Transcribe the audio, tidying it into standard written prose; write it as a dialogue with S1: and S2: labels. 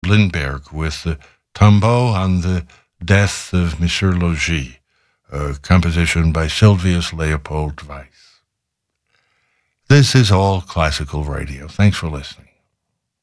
S1: Lindbergh with the Tombeau and the Death of Monsieur Logis, a composition by Sylvius Leopold Weiss. This is All Classical Radio. Thanks for listening.